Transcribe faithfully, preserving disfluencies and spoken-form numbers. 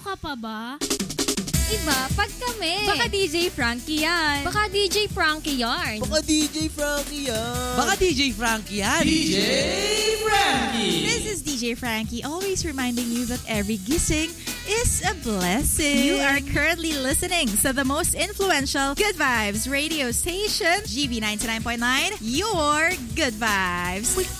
ka pa ba? Iba, pag kami. Baka D J Frankie yan. Baka D J Frankie yarn. Baka D J Frankie yan. Baka D J Frankie yan. D J Frankie. This is D J Frankie, always reminding you that every gising is a blessing. You are currently listening to the most influential Good Vibes radio station, G B ninety-nine point nine, your Good Vibes.